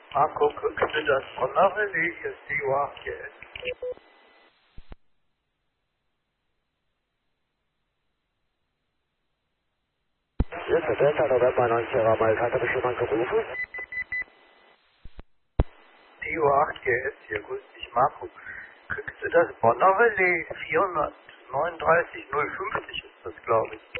Marco, guckst du das Bonnerwelle? Hier ist die UAGS. Jetzt ist Delta November 19 Ramal. Hat er mich jemand gerufen? Die UAGS, hier grüß dich, Marco. Kriegst du das Bonnerwelle? 439 050 ist das, glaube ich.